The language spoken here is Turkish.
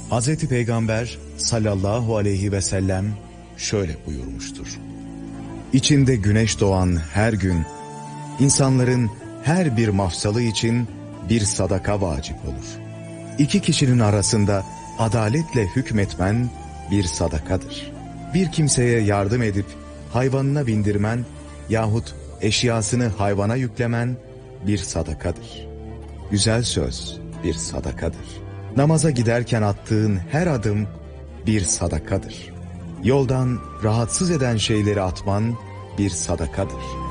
Hazreti Peygamber sallallahu aleyhi ve sellem şöyle buyurmuştur. İçinde güneş doğan her gün, insanların her bir mafsalı için bir sadaka vacip olur. İki kişinin arasında adaletle hükmetmen bir sadakadır. Bir kimseye yardım edip hayvanına bindirmen yahut eşyasını hayvana yüklemen bir sadakadır. Güzel söz bir sadakadır. Namaza giderken attığın her adım bir sadakadır. Yoldan rahatsız eden şeyleri atman bir sadakadır.